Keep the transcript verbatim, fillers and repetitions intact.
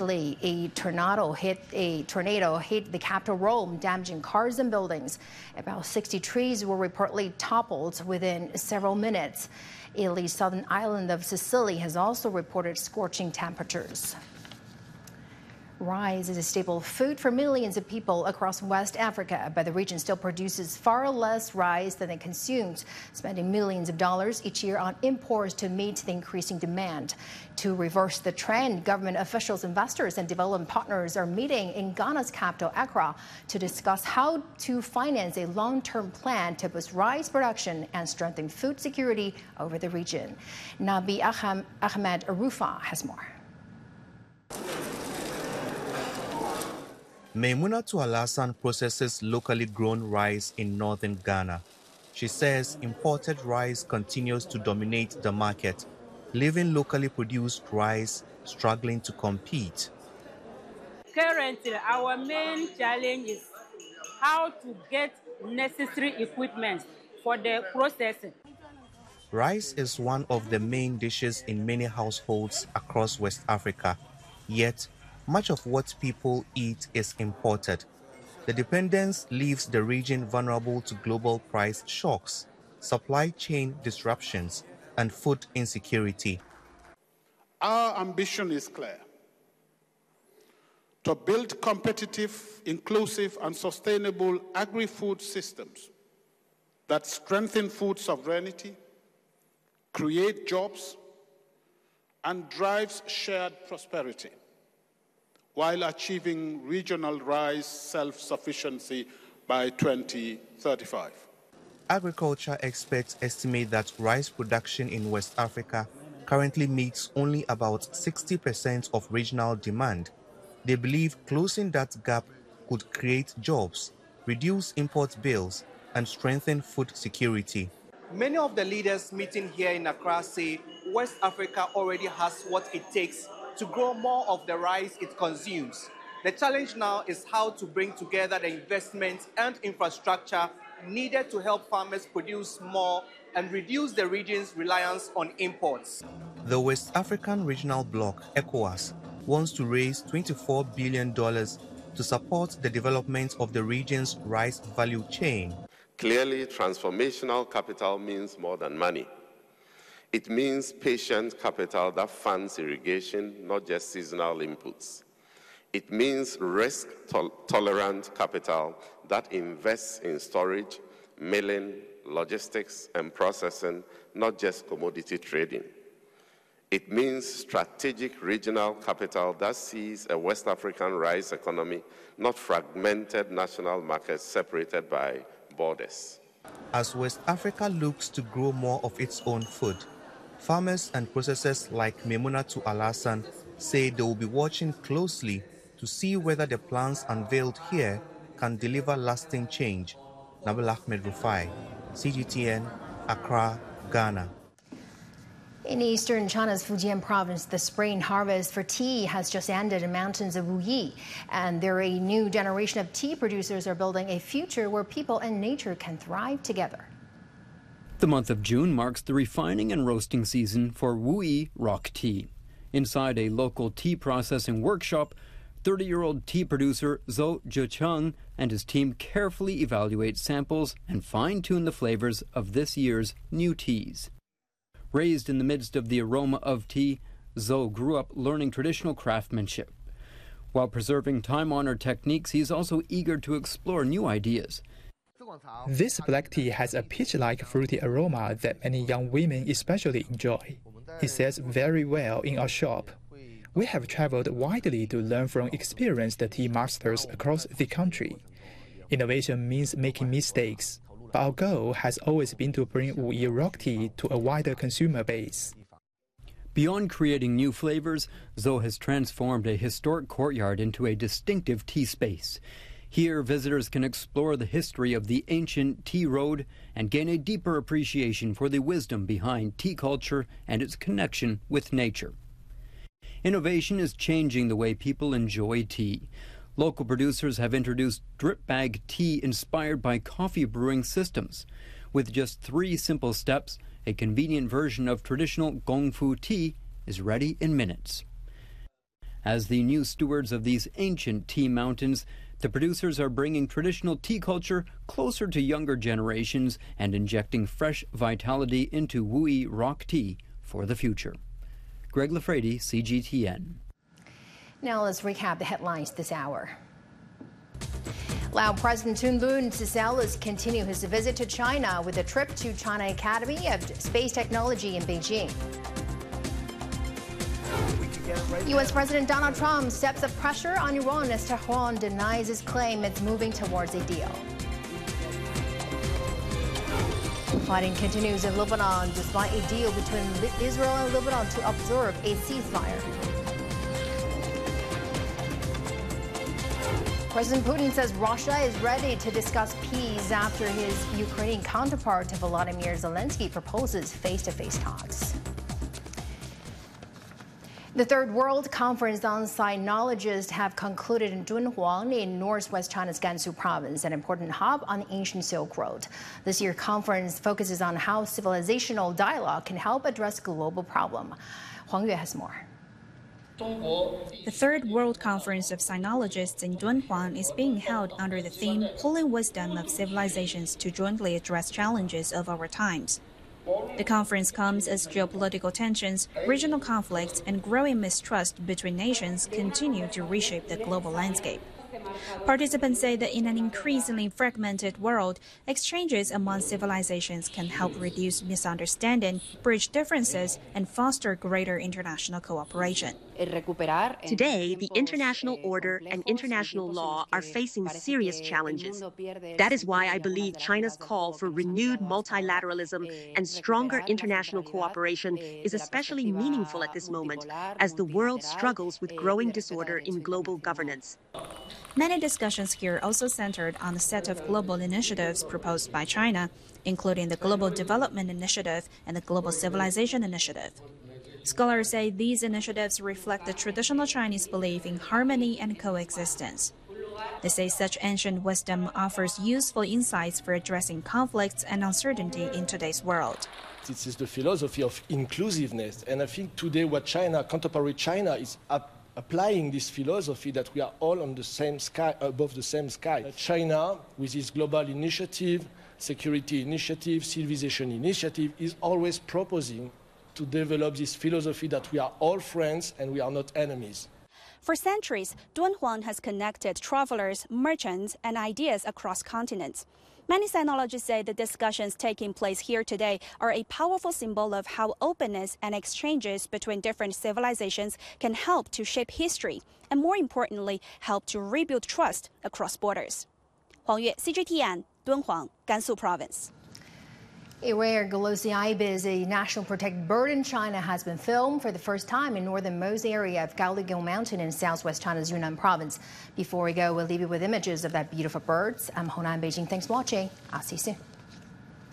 Italy, a tornado hit a tornado hit the capital Rome, damaging cars and buildings. About sixty trees were reportedly toppled within several minutes. Italy's southern island of Sicily has also reported scorching temperatures. Rice is a staple food for millions of people across West Africa, but the region still produces far less rice than it consumes, spending millions of dollars each year on imports to meet the increasing demand. To reverse the trend, government officials, investors, and development partners are meeting in Ghana's capital, Accra, to discuss how to finance a long-term plan to boost rice production and strengthen food security over the region. Nabi Ahmed Arufa has more. Maimunatu Alasan processes locally grown rice in northern Ghana. She says imported rice continues to dominate the market, leaving locally produced rice struggling to compete. Currently, our main challenge is how to get necessary equipment for the processing. Rice is one of the main dishes in many households across West Africa, yet much of what people eat is imported. The dependence leaves the region vulnerable to global price shocks, supply chain disruptions, and food insecurity. Our ambition is clear: to build competitive, inclusive, and sustainable agri-food systems that strengthen food sovereignty, create jobs, and drives shared prosperity, while achieving regional rice self-sufficiency by twenty thirty-five. Agriculture experts estimate that rice production in West Africa currently meets only about sixty percent of regional demand. They believe closing that gap could create jobs, reduce import bills, and strengthen food security. Many of the leaders meeting here in Accra say West Africa already has what it takes to grow more of the rice it consumes. The challenge now is how to bring together the investment and infrastructure needed to help farmers produce more and reduce the region's reliance on imports. The West African Regional Bloc, ECOWAS, wants to raise twenty-four billion dollars to support the development of the region's rice value chain. Clearly, transformational capital means more than money. It means patient capital that funds irrigation, not just seasonal inputs. It means risk-tolerant capital that invests in storage, milling, logistics, and processing, not just commodity trading. It means strategic regional capital that sees a West African rice economy, not fragmented national markets separated by borders. As West Africa looks to grow more of its own food, farmers and processors like Maimunatu Alasan say they will be watching closely to see whether the plans unveiled here can deliver lasting change. Nabil Ahmed Rufai, C G T N, Accra, Ghana. In eastern China's Fujian province, the spring harvest for tea has just ended in mountains of Wuyi, and there a new generation of tea producers are building a future where people and nature can thrive together. The month of June marks the refining and roasting season for Wuyi Rock Tea. Inside a local tea processing workshop, thirty-year-old tea producer Zhou Zhicheng and his team carefully evaluate samples and fine-tune the flavors of this year's new teas. Raised in the midst of the aroma of tea, Zhou grew up learning traditional craftsmanship. While preserving time-honored techniques, he's also eager to explore new ideas. This black tea has a peach-like fruity aroma that many young women especially enjoy. It sells very well in our shop. We have traveled widely to learn from experienced tea masters across the country. Innovation means making mistakes, but our goal has always been to bring Wuyi Rock Tea to a wider consumer base. Beyond creating new flavors, Zhou has transformed a historic courtyard into a distinctive tea space. Here, visitors can explore the history of the ancient tea road and gain a deeper appreciation for the wisdom behind tea culture and its connection with nature. Innovation is changing the way people enjoy tea. Local producers have introduced drip bag tea inspired by coffee brewing systems. With just three simple steps, a convenient version of traditional Gongfu tea is ready in minutes. As the new stewards of these ancient tea mountains, the producers are bringing traditional tea culture closer to younger generations and injecting fresh vitality into Wui rock tea for the future. Greg Lafredi, C G T N. Now let's recap the headlines this hour. Lao President Tun Boon-Chisel continue his visit to China with a trip to China Academy of Space Technology in Beijing. U S President Donald Trump steps up pressure on Iran as Tehran denies his claim it's moving towards a deal. Fighting continues in Lebanon despite a deal between Israel and Lebanon to observe a ceasefire. President Putin says Russia is ready to discuss peace after his Ukrainian counterpart Volodymyr Zelensky proposes face-to-face talks. The Third World Conference on Sinologists have concluded in Dunhuang in northwest China's Gansu province, an important hub on the ancient Silk Road. This year's conference focuses on how civilizational dialogue can help address global problems. Huang Yue has more. The Third World Conference of Sinologists in Dunhuang is being held under the theme Pulling Wisdom of Civilizations to Jointly Address Challenges of Our Times. The conference comes as geopolitical tensions, regional conflicts, and growing mistrust between nations continue to reshape the global landscape. Participants say that in an increasingly fragmented world, exchanges among civilizations can help reduce misunderstanding, bridge differences, and foster greater international cooperation. Today, the international order and international law are facing serious challenges. That is why I believe China's call for renewed multilateralism and stronger international cooperation is especially meaningful at this moment, as the world struggles with growing disorder in global governance. Many discussions here also centered on a set of global initiatives proposed by China, including the Global Development Initiative and the Global Civilization Initiative. Scholars say these initiatives reflect the traditional Chinese belief in harmony and coexistence. They say such ancient wisdom offers useful insights for addressing conflicts and uncertainty in today's world. This is the philosophy of inclusiveness, and I think today what China, contemporary China, is up applying this philosophy that we are all on the same sky, above the same sky. China, with its global initiative, security initiative, civilization initiative, is always proposing to develop this philosophy that we are all friends and we are not enemies. For centuries, Dunhuang has connected travelers, merchants, and ideas across continents. Many sinologists say the discussions taking place here today are a powerful symbol of how openness and exchanges between different civilizations can help to shape history, and more importantly, help to rebuild trust across borders. Huang Yue, C G T N, Dunhuang, Gansu Province. A rare Golosi ibis, a national protected bird in China, has been filmed for the first time in northernmost area of Gaoligung Mountain in southwest China's Yunnan province. Before we go, we'll leave you with images of that beautiful bird. I'm Hona in Beijing. Thanks for watching. I'll see you soon.